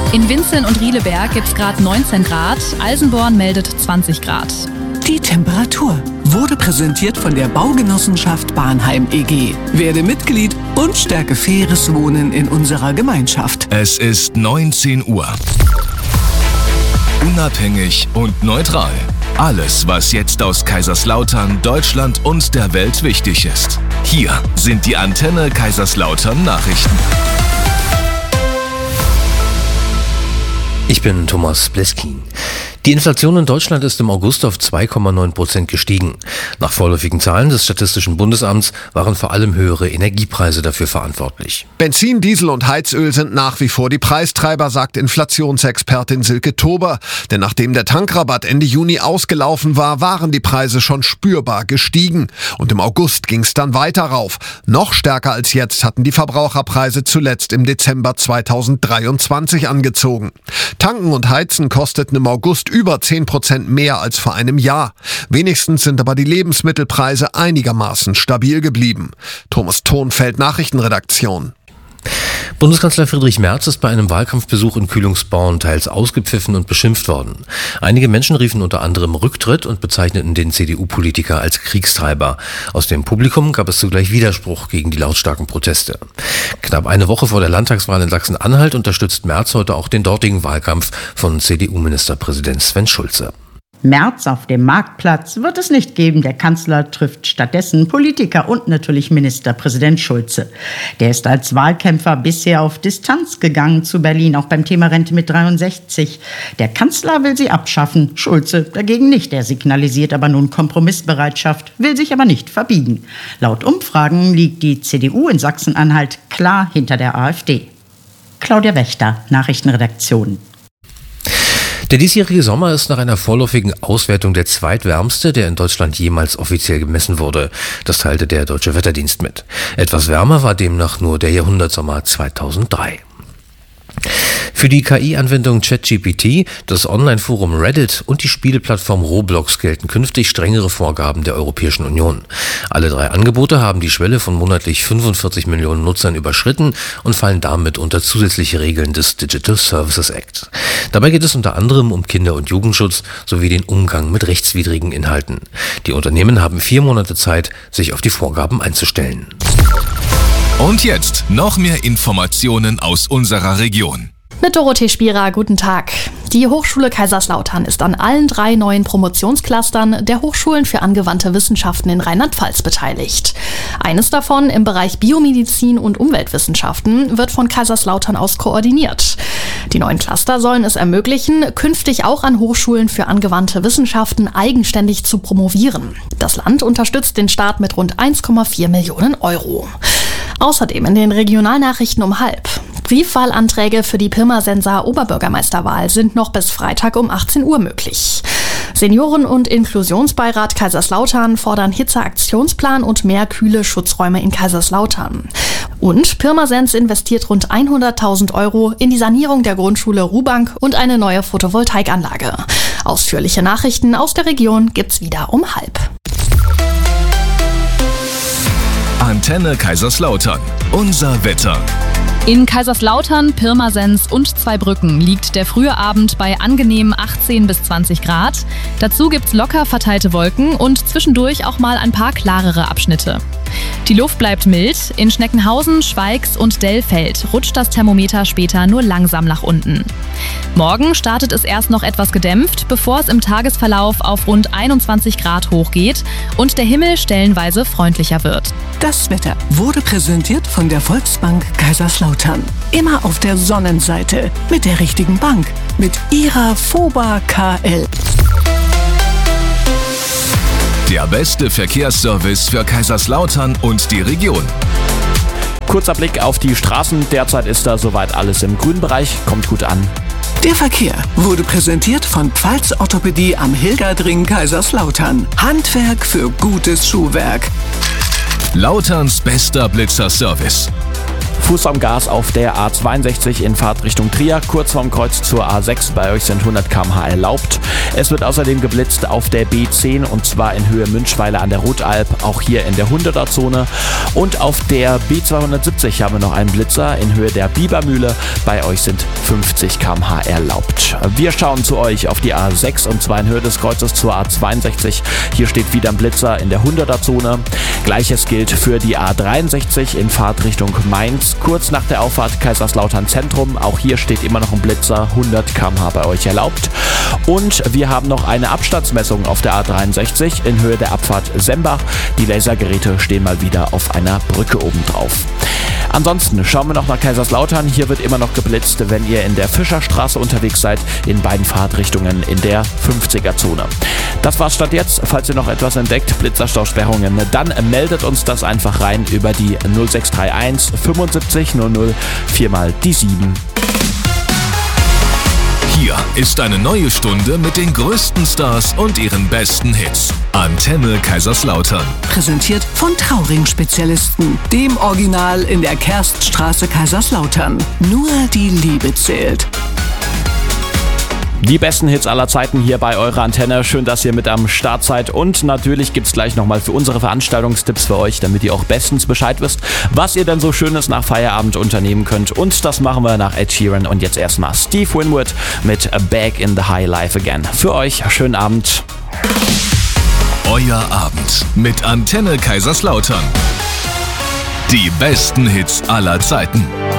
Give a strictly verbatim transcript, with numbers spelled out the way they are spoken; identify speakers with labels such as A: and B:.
A: In Winzeln und Rieleberg gibt es gerade neunzehn Grad, Alsenborn meldet zwanzig Grad.
B: Die Temperatur wurde präsentiert von der Baugenossenschaft Bahnheim E G. Werde Mitglied und stärke faires Wohnen in unserer Gemeinschaft.
C: Es ist neunzehn Uhr. Unabhängig und neutral. Alles, was jetzt aus Kaiserslautern, Deutschland und der Welt wichtig ist. Hier sind die Antenne Kaiserslautern Nachrichten.
D: Ich bin Thomas Bleskin. Die Inflation in Deutschland ist im August auf zwei Komma neun Prozent gestiegen. Nach vorläufigen Zahlen des Statistischen Bundesamts waren vor allem höhere Energiepreise dafür verantwortlich.
E: Benzin, Diesel und Heizöl sind nach wie vor die Preistreiber, sagt Inflationsexpertin Silke Tober. Denn nachdem der Tankrabatt Ende Juni ausgelaufen war, waren die Preise schon spürbar gestiegen. Und im August ging es dann weiter rauf. Noch stärker als jetzt hatten die Verbraucherpreise zuletzt im Dezember zweitausenddreiundzwanzig angezogen. Tanken und Heizen kosteten im August über zehn Prozent mehr als vor einem Jahr. Wenigstens sind aber die Lebensmittelpreise einigermaßen stabil geblieben. Thomas Thonfeld, Nachrichtenredaktion.
D: Bundeskanzler Friedrich Merz ist bei einem Wahlkampfbesuch in Kühlungsborn teils ausgepfiffen und beschimpft worden. Einige Menschen riefen unter anderem Rücktritt und bezeichneten den C D U-Politiker als Kriegstreiber. Aus dem Publikum gab es zugleich Widerspruch gegen die lautstarken Proteste. Knapp eine Woche vor der Landtagswahl in Sachsen-Anhalt unterstützt Merz heute auch den dortigen Wahlkampf von C D U-Ministerpräsident Sven Schulze.
F: Merz auf dem Marktplatz wird es nicht geben. Der Kanzler trifft stattdessen Politiker und natürlich Ministerpräsident Schulze. Der ist als Wahlkämpfer bisher auf Distanz gegangen zu Berlin, auch beim Thema Rente mit dreiundsechzig. Der Kanzler will sie abschaffen, Schulze dagegen nicht. Er signalisiert aber nun Kompromissbereitschaft, will sich aber nicht verbiegen. Laut Umfragen liegt die C D U in Sachsen-Anhalt klar hinter der AfD. Claudia Wächter, Nachrichtenredaktion.
D: Der diesjährige Sommer ist nach einer vorläufigen Auswertung der zweitwärmste, der in Deutschland jemals offiziell gemessen wurde. Das teilte der Deutsche Wetterdienst mit. Etwas wärmer war demnach nur der Jahrhundertsommer zweitausenddrei. Für die K I-Anwendung ChatGPT, das Online-Forum Reddit und die Spieleplattform Roblox gelten künftig strengere Vorgaben der Europäischen Union. Alle drei Angebote haben die Schwelle von monatlich fünfundvierzig Millionen Nutzern überschritten und fallen damit unter zusätzliche Regeln des Digital Services Act. Dabei geht es unter anderem um Kinder- und Jugendschutz sowie den Umgang mit rechtswidrigen Inhalten. Die Unternehmen haben vier Monate Zeit, sich auf die Vorgaben einzustellen.
C: Und jetzt noch mehr Informationen aus unserer Region.
G: Mit Dorothee Spierer, guten Tag. Die Hochschule Kaiserslautern ist an allen drei neuen Promotionsclustern der Hochschulen für angewandte Wissenschaften in Rheinland-Pfalz beteiligt. Eines davon im Bereich Biomedizin und Umweltwissenschaften wird von Kaiserslautern aus koordiniert. Die neuen Cluster sollen es ermöglichen, künftig auch an Hochschulen für angewandte Wissenschaften eigenständig zu promovieren. Das Land unterstützt den Start mit rund eins Komma vier Millionen Euro. Außerdem in den Regionalnachrichten um halb. Briefwahlanträge für die Pirmasенser Oberbürgermeisterwahl sind noch bis Freitag um achtzehn Uhr möglich. Senioren- und Inklusionsbeirat Kaiserslautern fordern Hitzeaktionsplan und mehr kühle Schutzräume in Kaiserslautern. Und Pirmasens investiert rund hunderttausend Euro in die Sanierung der Grundschule Ruhbank und eine neue Photovoltaikanlage. Ausführliche Nachrichten aus der Region gibt's wieder um halb.
C: Antenne Kaiserslautern. Unser Wetter.
A: In Kaiserslautern, Pirmasens und Zweibrücken liegt der frühe Abend bei angenehmen achtzehn bis zwanzig Grad. Dazu gibt's locker verteilte Wolken und zwischendurch auch mal ein paar klarere Abschnitte. Die Luft bleibt mild. In Schneckenhausen, Schweigs und Dellfeld rutscht das Thermometer später nur langsam nach unten. Morgen startet es erst noch etwas gedämpft, bevor es im Tagesverlauf auf rund einundzwanzig Grad hochgeht und der Himmel stellenweise freundlicher wird.
B: Das Wetter wurde präsentiert von der Volksbank Kaiserslautern. Immer auf der Sonnenseite mit der richtigen Bank, mit ihrer FOBA K L.
C: Der beste Verkehrsservice für Kaiserslautern und die Region.
H: Kurzer Blick auf die Straßen. Derzeit ist da soweit alles im grünen Bereich. Kommt gut an.
B: Der Verkehr wurde präsentiert von Pfalz Orthopädie am Hilgerdring Kaiserslautern. Handwerk für gutes Schuhwerk.
C: Lauterns bester Blitzerservice.
H: Fuß am Gas auf der A zweiundsechzig in Fahrt Richtung Trier, kurz vorm Kreuz zur A sechs. Bei euch sind hundert Kilometer pro Stunde erlaubt. Es wird außerdem geblitzt auf der B zehn und zwar in Höhe Münchweiler an der Rotalb, auch hier in der hunderter-Zone. Und auf der B zweihundertsiebzig haben wir noch einen Blitzer in Höhe der Biebermühle. Bei euch sind fünfzig Kilometer pro Stunde erlaubt. Wir schauen zu euch auf die A sechs und zwar in Höhe des Kreuzes zur A zweiundsechzig. Hier steht wieder ein Blitzer in der hunderter-Zone. Gleiches gilt für die A dreiundsechzig in Fahrt Richtung Mainz, kurz nach der Auffahrt Kaiserslautern Zentrum. Auch hier steht immer noch ein Blitzer, hundert Kilometer pro Stunde bei euch erlaubt. Und wir haben noch eine Abstandsmessung auf der A dreiundsechzig in Höhe der Abfahrt Sembach. Die Lasergeräte stehen mal wieder auf einer Brücke obendrauf. Ansonsten schauen wir noch nach Kaiserslautern. Hier wird immer noch geblitzt, wenn ihr in der Fischerstraße unterwegs seid, in beiden Fahrtrichtungen in der fünfziger-Zone. Das war's Stand jetzt. Falls ihr noch etwas entdeckt, Blitzerstausperrungen, dann meldet uns das einfach rein über die null sechs drei eins fünfundsiebzig null null viermal die sieben.
C: Hier ist eine neue Stunde mit den größten Stars und ihren besten Hits. Antenne Kaiserslautern.
B: Präsentiert von Trauring-Spezialisten, dem Original in der Kerststraße Kaiserslautern. Nur die Liebe zählt.
H: Die besten Hits aller Zeiten hier bei eurer Antenne. Schön, dass ihr mit am Start seid. Und natürlich gibt's gleich nochmal für unsere Veranstaltungstipps für euch, damit ihr auch bestens Bescheid wisst, was ihr denn so Schönes nach Feierabend unternehmen könnt. Und das machen wir nach Ed Sheeran. Und jetzt erstmal Steve Winwood mit Back in the High Life Again. Für euch schönen Abend.
C: Euer Abend mit Antenne Kaiserslautern. Die besten Hits aller Zeiten.